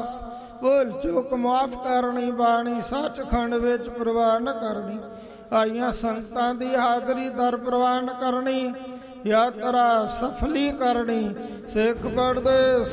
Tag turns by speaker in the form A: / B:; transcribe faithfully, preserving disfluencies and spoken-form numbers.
A: ਅਰਦਾਸ। ਭੁੱਲ ਚੁੱਕ ਮਾਫ ਕਰਨੀ, ਬਾਣੀ ਸੱਚਖੰਡ ਵਿੱਚ ਪ੍ਰਵਾਨ ਕਰਨੀ। ਆਈਆਂ ਸੰਗਤਾਂ ਦੀ ਹਾਜ਼ਰੀ ਦਰ ਪ੍ਰਵਾਨ ਕਰਨੀ, ਯਾਤਰਾ ਸਫਲੀ ਕਰਨੀ। ਸਿੱਖ ਪੜਦੇ